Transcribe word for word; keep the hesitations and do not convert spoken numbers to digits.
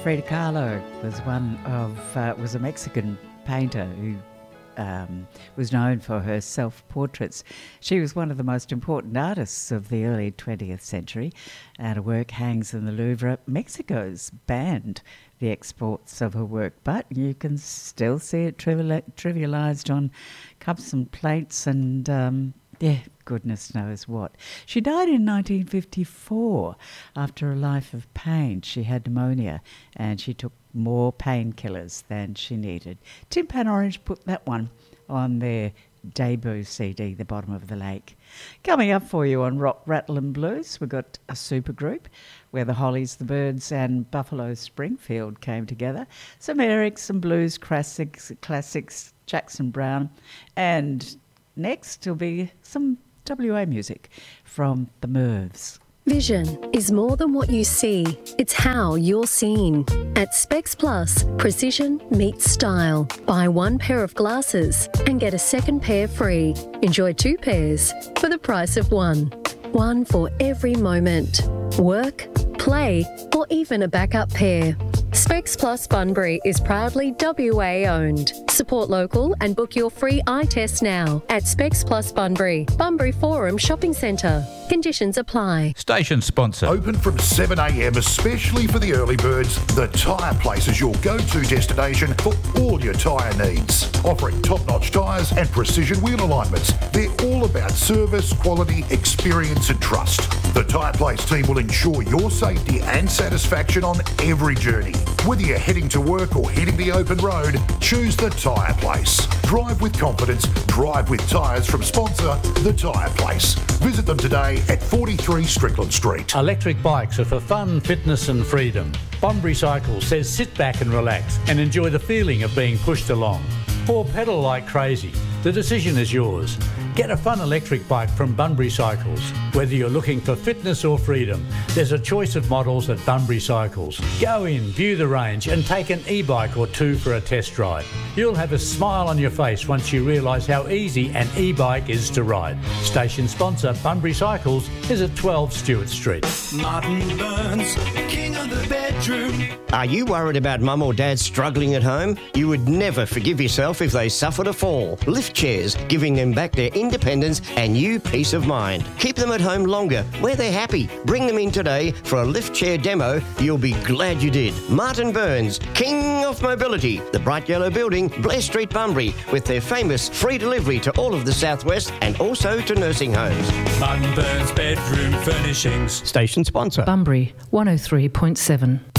Frida Kahlo was one of uh, was a Mexican painter who um, was known for her self-portraits. She was one of the most important artists of the early twentieth century, and her work hangs in the Louvre. Mexico's banned the exports of her work, but you can still see it trivial- trivialised on cups and plates and um, yeah, goodness knows what. She died in nineteen fifty-four after a life of pain. She had pneumonia and she took more painkillers than she needed. Tin Pan Orange put that one on their debut C D, The Bottom of the Lake. Coming up for you on Rock, Rattle and Blues, we've got a supergroup where the Hollies, the Byrds and Buffalo Springfield came together. Some Eric, some blues classics, classics, Jackson Browne, and next will be some W A music from the Mervs. Vision is more than what you see, it's how you're seen. At Specs Plus, precision meets style. Buy one pair of glasses and get a second pair free. Enjoy two pairs for the price of one. One for every moment. Work, play, or even a backup pair. Specs Plus Bunbury is proudly W A owned. Support local and book your free eye test now at Specs Plus Bunbury, Bunbury Forum Shopping Centre. Conditions apply. Station sponsor. Open from seven a m especially for the early birds. The Tyre Place is your go-to destination for all your tyre needs. Offering top-notch tyres and precision wheel alignments. They're all about service, quality, experience and trust. The Tyre Place team will ensure your safety and satisfaction on every journey. Whether you're heading to work or hitting the open road, choose the Tyre Place. Drive with confidence, drive with tyres from sponsor The Tyre Place. Visit them today at forty-three Strickland Street. Electric bikes are for fun, fitness and freedom. Bunbury Cycles says sit back and relax and enjoy the feeling of being pushed along. Or pedal like crazy. The decision is yours. Get a fun electric bike from Bunbury Cycles. Whether you're looking for fitness or freedom, there's a choice of models at Bunbury Cycles. Go in, view the range and take an e-bike or two for a test drive. You'll have a smile on your face once you realise how easy an e-bike is to ride. Station sponsor Bunbury Cycles is at twelve Stewart Street. Martin Burns, king of the bedroom. Are you worried about mum or dad struggling at home? You would never forgive yourself if they suffered a fall. Lift chairs, giving them back their independence and you peace of mind. Keep them at home longer, where they're happy. Bring them in today for a lift chair demo. You'll be glad you did. Martin Burns, king of mobility. The bright yellow building, Blair Street, Bunbury, with their famous free delivery to all of the southwest and also to nursing homes. Martin Burns Bedroom Furnishings. Station sponsor. Bunbury one oh three point seven.